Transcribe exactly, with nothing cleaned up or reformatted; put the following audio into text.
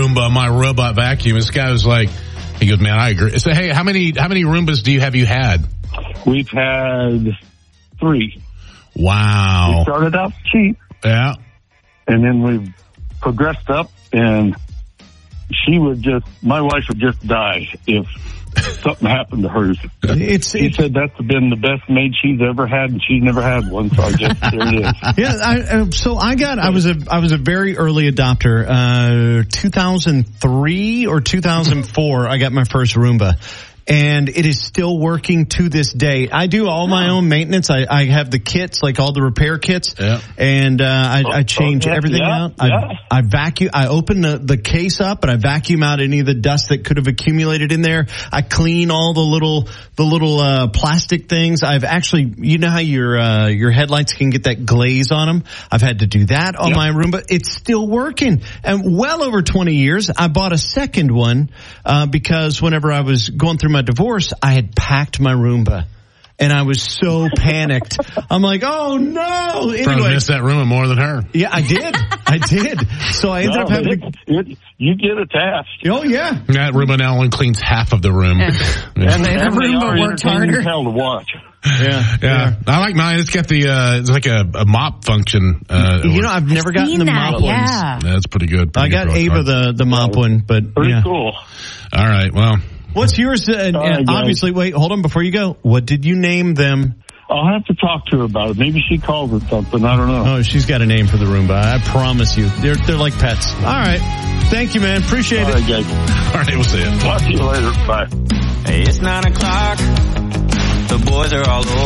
Roomba, my robot vacuum. This guy was like, he goes, man, I agree. So, hey, how many how many Roombas do you have you had? We've had three. Wow. We started out cheap. Yeah. And then we've progressed up, and she would just, my wife would just die if something happened to hers. It's, she it's, said that's been the best maid she's ever had, and she's never had one. So I guess there it is. Yeah, I, uh, so I got, I was a, I was a very early adopter. Uh, two thousand three or two thousand four, I got my first Roomba. And it is still working to this day. I do all my own maintenance. I, I have the kits, like all the repair kits, yeah. and uh, I, I change oh, yeah, everything yeah, out. Yeah. I, I vacuum. I open the, the case up, and I vacuum out any of the dust that could have accumulated in there. I clean all the little the little uh, plastic things. I've actually, you know how your uh, your headlights can get that glaze on them. I've had to do that on yep. my Roomba. It's still working, and well over twenty years. I bought a second one uh, because whenever I was going through my divorce, I had packed my Roomba, and I was so panicked. I'm like, oh no! Anyway, anyway, missed that Roomba more than her. Yeah, I did. I did. So I ended no, up having. It, it, you get attached. Oh yeah. That Roomba now only cleans half of the room. And, yeah. and, the and Roomba they are worked entertaining harder. as hell to watch. Yeah, yeah, yeah. I like mine. It's got the, uh, it's like a, a mop function. Uh, you know, I've never gotten the that, mop yeah. ones. That's pretty good. Pretty I got good Ava the, the mop one, but Pretty yeah. cool. All right, well. What's yours? Uh, All right, obviously, wait, hold on before you go. What did you name them? I'll have to talk to her about it. Maybe she calls it something. I don't know. Oh, she's got a name for the Roomba. I promise you. They're, they're like pets. All right. Thank you, man. Appreciate All it. right, guys. All right, we'll see you. Talk to you later. Bye. Hey, it's nine o'clock. The boys are all over.